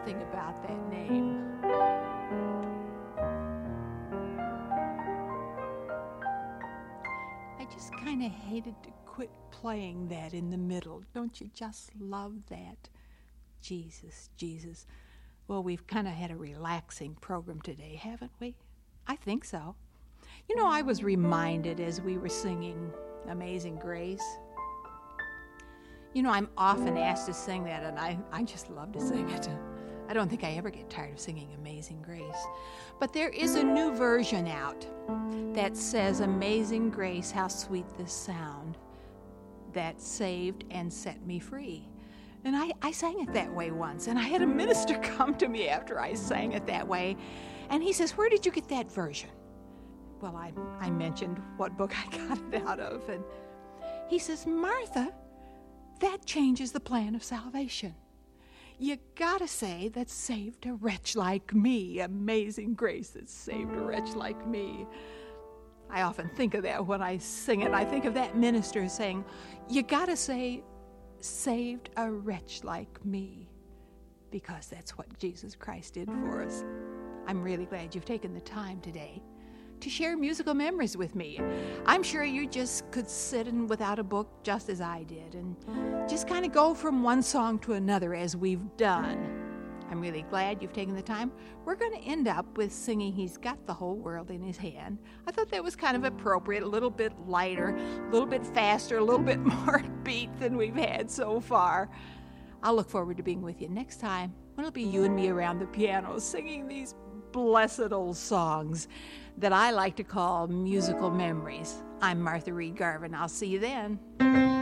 something about that name. I just kind of hated to quit playing that in the middle. Don't you just love that? Jesus, Jesus. Well, we've kind of had a relaxing program today, haven't we? I think so. You know, I was reminded as we were singing Amazing Grace. You know, I'm often asked to sing that, and I just love to sing it. I don't think I ever get tired of singing Amazing Grace. But there is a new version out that says, Amazing Grace, how sweet the sound that saved and set me free. And I sang it that way once, and I had a minister come to me after I sang it that way, and he says, where did you get that version? Well, I mentioned what book I got it out of, and he says, Martha, that changes the plan of salvation. You gotta say that saved a wretch like me. Amazing grace that saved a wretch like me. I often think of that when I sing it. I think of that minister saying, you gotta say, saved a wretch like me, because that's what Jesus Christ did for us. I'm really glad you've taken the time today to share musical memories with me. I'm sure you just could sit in without a book just as I did and just kind of go from one song to another as we've done. I'm really glad you've taken the time. We're going to end up with singing He's Got the Whole World in His Hand. I thought that was kind of appropriate, a little bit lighter, a little bit faster, a little bit more beat than we've had so far. I'll look forward to being with you next time when it'll be you and me around the piano singing these blessed old songs that I like to call musical memories. I'm Martha Reed Garvin. I'll see you then.